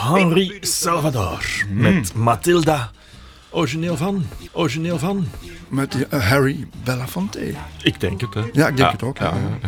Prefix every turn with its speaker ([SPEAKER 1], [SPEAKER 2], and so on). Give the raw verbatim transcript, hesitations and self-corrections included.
[SPEAKER 1] Henri Salvador. Mm. Met Matilda. Origineel van? Origineel van?
[SPEAKER 2] Met uh, Harry Belafonte.
[SPEAKER 1] Ik denk het, hè.
[SPEAKER 2] Ja, ik denk
[SPEAKER 1] ja,
[SPEAKER 2] het ook.
[SPEAKER 1] Ja,
[SPEAKER 2] Ja.
[SPEAKER 1] ja.